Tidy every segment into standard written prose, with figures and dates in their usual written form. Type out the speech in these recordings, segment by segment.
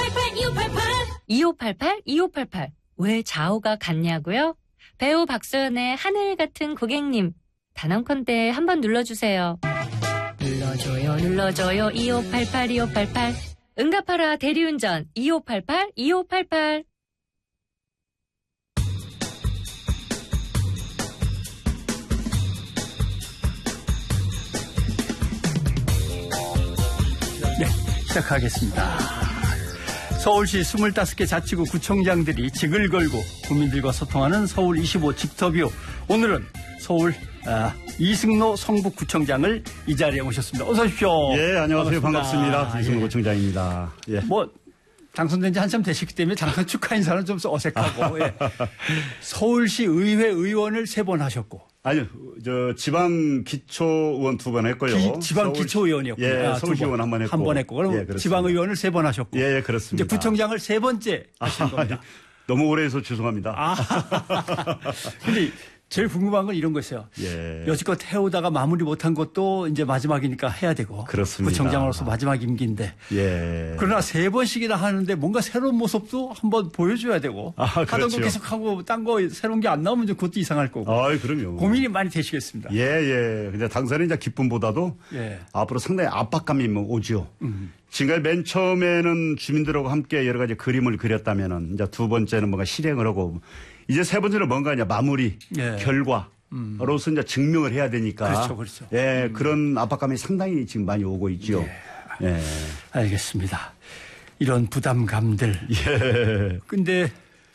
2588, 2588. 왜 좌우가 같냐고요? 배우 박소연의 하늘 같은 고객님. 단언컨대 한번 눌러주세요. 눌러줘요, 2588, 2588. 응답하라 대리운전, 2588, 2588. 네, 시작하겠습니다. 서울시 25개 자치구 구청장들이 직을 걸고 국민들과 소통하는 서울 25 직터뷰. 오늘은 서울 이승로 성북구청장을 이 자리에 모셨습니다. 어서 오십시오. 예, 안녕하세요. 반갑습니다. 이승로 구청장입니다. 예. 당선된 지 한참 되셨기 때문에 당선 축하 인사는 좀 어색하고. 예. 서울시 의회 의원을 3번 하셨고. 아니요, 지방 기초의원 2번 했고요. 지방 기초의원이었고요. 예, 서울시의원 한 번 했고. 한 번 했고. 그럼 예, 지방 의원을 3번 하셨고. 예, 그렇습니다. 이제 구청장을 3번째 하신 겁니다. 너무 오래 해서 죄송합니다. 근데 제일 궁금한 건 이런 거였어요. 예. 여지껏 해오다가 마무리 못한 것도 이제 마지막이니까 해야 되고. 그렇습니다. 구청장으로서 마지막 임기인데. 예. 그러나 3번씩이나 하는데 뭔가 새로운 모습도 한번 보여줘야 되고. 하던 그렇죠. 거 계속하고 딴 거 새로운 게 안 나오면 좀 그것도 이상할 거고. 그럼요. 고민이 많이 되시겠습니다. 예. 근데 당선은 이제 기쁨보다도 앞으로 상당히 압박감이 오지요. 지금까지 맨 처음에는 주민들하고 함께 여러 가지 그림을 그렸다면은 이제 2번째는 뭔가 실행을 하고 이제 3번째는 뭔가 이제 마무리, 결과로서 이제 증명을 해야 되니까. 그렇죠. 예, 그런 압박감이 상당히 지금 많이 오고 있죠. 예. 알겠습니다. 이런 부담감들. 예. 근데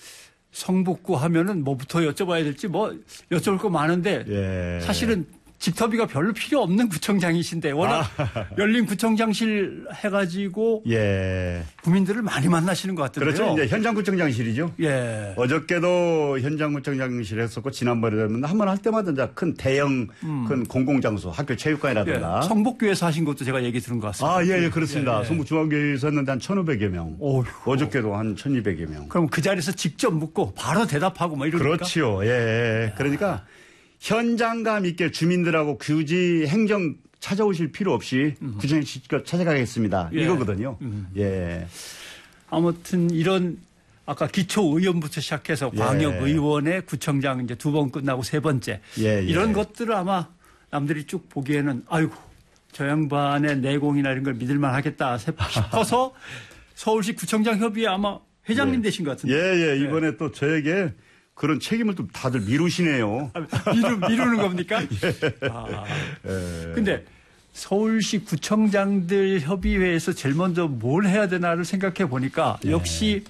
성북구 하면은 뭐부터 여쭤봐야 될지 여쭤볼 거 많은데 사실은 집터비가 별로 필요 없는 구청장이신데 워낙 열린 구청장실 해가지고 국민들을 많이 만나시는 것 같은데요. 그렇죠. 이제 현장구청장실이죠. 예. 어저께도 현장구청장실 했었고 지난번에는 한 번 할 때마다 이제 큰 대형 큰 공공장소 학교 체육관이라든가. 성북교에서 하신 것도 제가 얘기 들은 것 같습니다. 예, 그렇습니다. 성북중앙교회에서 했는데 한 1,500여 명. 어저께도 한 1,200여 명. 그럼 그 자리에서 직접 묻고 바로 대답하고 뭐 이러니까. 그렇지요. 예. 그러니까 현장감 있게 주민들하고 굳이 행정 찾아오실 필요 없이 구청에 직접 찾아가겠습니다. 이거거든요. 예. 아무튼 이런 아까 기초의원부터 시작해서 광역의원의 구청장 이제 2번 끝나고 3번째. 이런 것들을 아마 남들이 쭉 보기에는 아이고 저 양반의 내공이나 이런 걸 믿을만 하겠다 싶어서 서울시 구청장 협의회 아마 회장님 되신 것 같은데. 이번에 또 저에게 그런 책임을 또 다들 미루시네요. 미루는 겁니까? 근데 서울시 구청장들 협의회에서 제일 먼저 뭘 해야 되나를 생각해 보니까 역시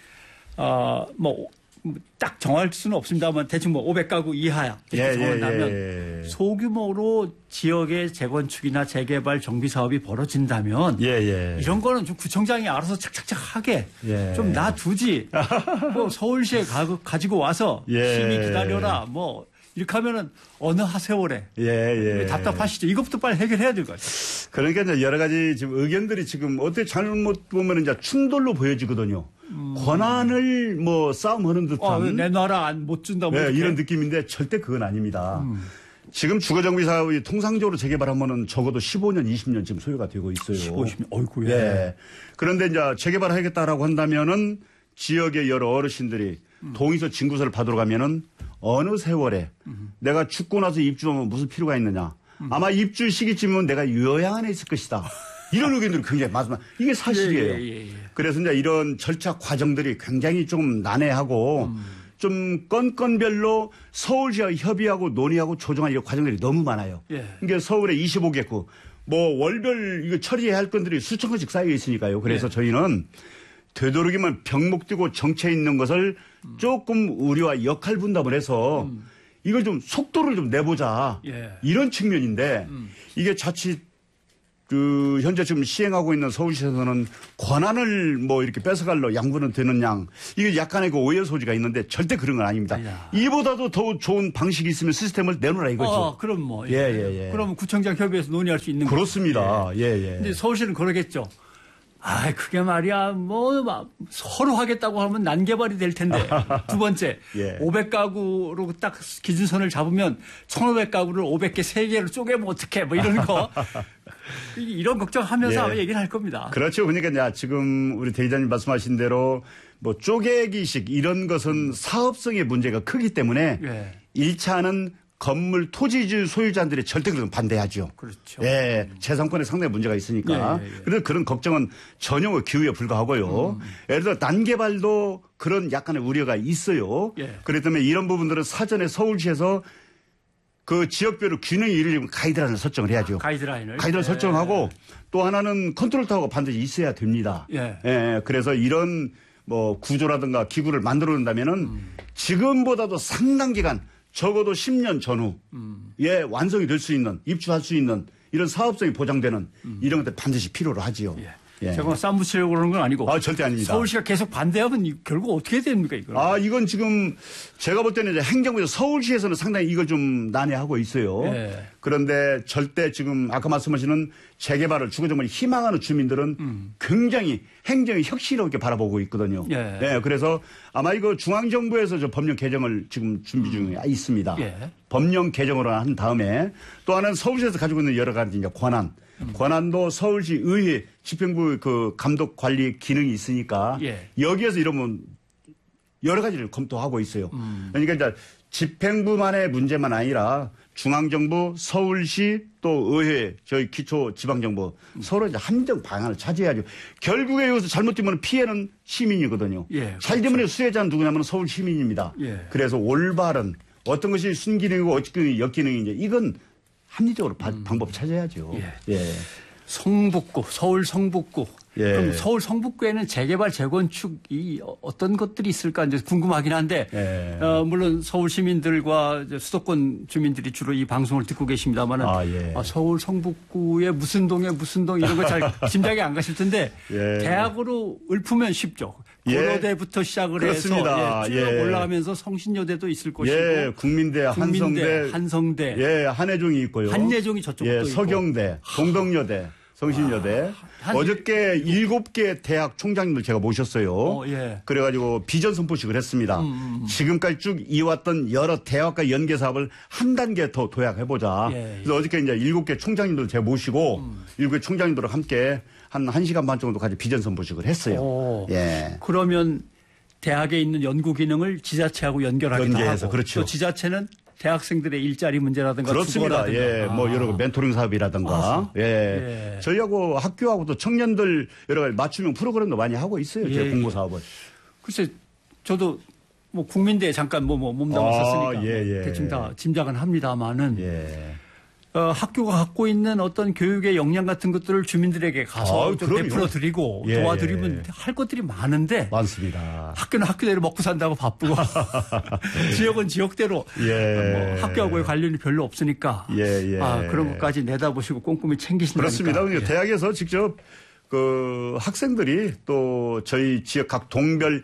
딱 정할 수는 없습니다만 대충 500가구 이하야 이렇게 정한다면 소규모로 지역의 재건축이나 재개발 정비 사업이 벌어진다면 이런 거는 좀 구청장이 알아서 착착착 하게 좀 놔두지 서울시에 가지고 와서 심히 기다려라 이렇게 하면은 어느 하세월에 답답하시죠. 이것부터 빨리 해결해야 될 것 같아요. 그러니까 이제 여러 가지 지금 의견들이 지금 어떻게 잘못 보면 이제 충돌로 보여지거든요. 권한을 싸움하는 듯한 내놔라 못 준다 이런 느낌인데 절대 그건 아닙니다. 지금 주거정비 사업이 통상적으로 재개발하면은 적어도 15년, 20년 지금 소요가 되고 있어요. 15년, 어이구. 그런데 이제 재개발하겠다라고 한다면은 지역의 여러 어르신들이 동의서 진구서를 받으러 가면은 어느 세월에 내가 죽고 나서 입주하면 무슨 필요가 있느냐. 아마 입주 시기쯤이면 내가 요양 안에 있을 것이다. 이런 의견들이 굉장히 많습니다. 이게 사실이에요. 그래서 이제 이런 절차 과정들이 굉장히 좀 난해하고 좀 건건별로 서울시와 협의하고 논의하고 조정할 이런 과정들이 너무 많아요. 그러니까 서울에 25개구 월별 이거 처리해야 할 건들이 수천 건씩 쌓여 있으니까요. 그래서 저희는 되도록이면 병목 뛰고 정체 있는 것을 조금 우리와 역할 분담을 해서 이걸 좀 속도를 좀 내보자. 이런 측면인데 이게 자칫 현재 지금 시행하고 있는 서울시에서는 권한을 이렇게 뺏어갈러 양분은 되는 양 이게 약간의 그 오해 소지가 있는데 절대 그런 건 아닙니다. 이보다도 더 좋은 방식이 있으면 시스템을 내놓으라 이거죠. 그럼 그럼 구청장 협의회에서 논의할 수 있는 그렇습니다. 근데 서울시는 그러겠죠. 그게 말이야, 서로 하겠다고 하면 난개발이 될 텐데. 2번째, 500가구로 딱 기준선을 잡으면 1,500가구를 500개 3개로 쪼개면 어떡해, 이런 거. 이런 걱정하면서 아마 얘기를 할 겁니다. 그렇죠. 그러니까 지금 우리 대리자님 말씀하신 대로 뭐 쪼개기식 이런 것은 사업성의 문제가 크기 때문에 1차는 건물 토지주 소유자들이 절대 그런 반대하죠. 그렇죠. 예, 재산권에 상당히 문제가 있으니까. 그래서 그런 걱정은 전혀 기우에 불과하고요. 예를 들어 난개발도 그런 약간의 우려가 있어요. 그렇기 때문에 이런 부분들은 사전에 서울시에서 그 지역별로 균형이 이루려면 가이드라인을 설정을 해야죠. 가이드라인을 설정하고 또 하나는 컨트롤 타워가 반드시 있어야 됩니다. 그래서 이런 뭐 구조라든가 기구를 만들어 놓는다면은 지금보다도 상당 기간 적어도 10년 전후에 완성이 될 수 있는 입주할 수 있는 이런 사업성이 보장되는 이런 것들 반드시 필요로 하지요. 제가 싸움 붙이려고 그러는 건 아니고. 절대 아닙니다. 서울시가 계속 반대하면 결국 어떻게 됩니까, 이거? 이건 지금 제가 볼 때는 이제 행정부에서 서울시에서는 상당히 이걸 좀 난해하고 있어요. 그런데 절대 지금 아까 말씀하시는 재개발을 주거정을 희망하는 주민들은 굉장히 행정이 혁신스럽게 바라보고 있거든요. 그래서 아마 이거 중앙정부에서 저 법령 개정을 지금 준비 중에 있습니다. 법령 개정으로 한 다음에 또 하나는 서울시에서 가지고 있는 여러 가지 이제 권한도 서울시 의회 집행부 그 감독 관리 기능이 있으니까 여기에서 이러면 여러 가지를 검토하고 있어요. 그러니까 이제 집행부만의 문제만 아니라 중앙정부, 서울시 또 의회, 저희 기초지방정부 서로 이제 합리적 방안을 찾아야죠. 결국에 여기서 잘못되면 피해는 시민이거든요. 잘 되면 수혜자는 누구냐면 서울 시민입니다. 그래서 올바른 어떤 것이 순기능이고 어떤 것이 역기능인지 이건 합리적으로 방법 찾아야죠. 성북구, 서울 성북구. 그럼 서울 성북구에는 재개발, 재건축이 어떤 것들이 있을까 이제 궁금하긴 한데, 물론 서울 시민들과 수도권 주민들이 주로 이 방송을 듣고 계십니다만은, 서울 성북구의 무슨 동에 무슨 동 이런 거 잘 짐작이 안 가실 텐데, 대학으로 읊으면 쉽죠. 고려대부터 시작을 그렇습니다. 해서 쭉 올라가면서 성신여대도 있을 것이고, 국민대, 한성대, 한예종이 있고요. 한예종이 저쪽도 있고, 서경대, 동덕여대. 성신여대. 어저께 7개 대학 총장님들 제가 모셨어요. 그래가지고 비전 선포식을 했습니다. 지금까지 쭉 이어왔던 여러 대학과 연계 사업을 한 단계 더 도약해보자. 그래서 어저께 이제 7개 총장님들 제가 모시고 7개 총장님들과 함께 한 1시간 반 정도까지 비전 선포식을 했어요. 그러면 대학에 있는 연구 기능을 지자체하고 연결하기도 하고. 그렇죠. 또 지자체는 대학생들의 일자리 문제라든가 그렇습니다. 뭐 여러 멘토링 사업이라든가. 저희하고 학교하고 또 청년들 여러 가지 맞춤형 프로그램도 많이 하고 있어요. 제 공모 사업을. 글쎄, 저도 뭐 국민대에 잠깐 몸담았었으니까 대충 다 짐작은 합니다만은 학교가 갖고 있는 어떤 교육의 역량 같은 것들을 주민들에게 가서 좀 베풀어 드리고 도와드리면 할 것들이 많은데 많습니다. 학교는 학교대로 먹고 산다고 바쁘고 지역은 지역대로 뭐 학교하고의 관련이 별로 없으니까 그런 것까지 내다보시고 꼼꼼히 챙기신다니까. 그렇습니다. 대학에서 직접 그 학생들이 또 저희 지역 각 동별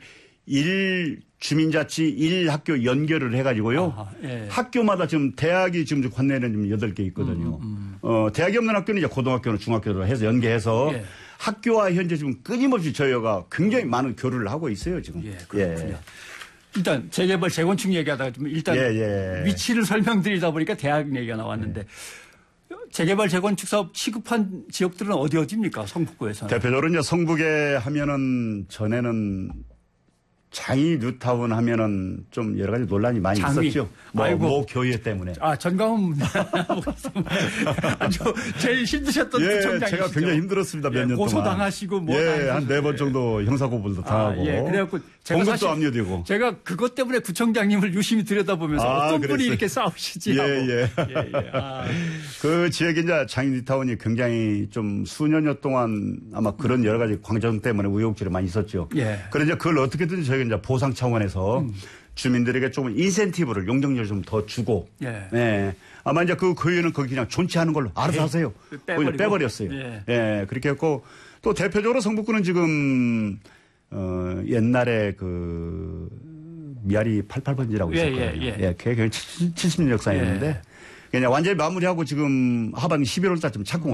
주민자치 1학교 연결을 해가지고요. 학교마다 지금 대학이 지금 관내는 좀 8개 있거든요. 대학이 없는 학교는 이제 고등학교나 중학교로 해서 연계해서 학교와 현재 지금 끊임없이 저희가 굉장히 많은 교류를 하고 있어요, 지금. 그렇군요. 일단 재개발, 재건축 얘기하다가 좀 일단 위치를 설명드리다 보니까 대학 얘기가 나왔는데 재개발, 재건축 사업 취급한 지역들은 어디입니까? 성북구에서는. 대표적으로 이제 성북에 하면은 전에는 장이 뉴타운 하면은 좀 여러 가지 논란이 많이 있었죠. 뭐 교회 때문에. 전광훈 아주 제일 힘드셨던 구청장이시죠. 제가 굉장히 힘들었습니다. 몇 년 동안. 고소당하시고 한 4번 정도 형사고발도 당하고. 그래갖고 제가 공급도 압류되고. 제가 그것 때문에 구청장님을 유심히 들여다보면서 어떤 분이 이렇게 싸우시지 하고. 그 지역에 이제 장이 뉴타운이 굉장히 좀 수년여 동안 아마 그런 여러 가지 광장 때문에 우여곡절이 많이 있었죠. 그런데 그걸 어떻게든 저희가 이제 보상 차원에서 주민들에게 조금 인센티브를 용적률을 좀 더 주고 아마 이제 그 교회는 거기 그냥 존치하는 걸로 알아서 하세요. 빼버렸어요. 그렇게 했고 또 대표적으로 성북구는 지금 옛날에 그 미아리 88번지라고 있었거든요. 그게 70년 역사였는데 그냥 완전히 마무리하고 지금 하반기 11월 달쯤 착공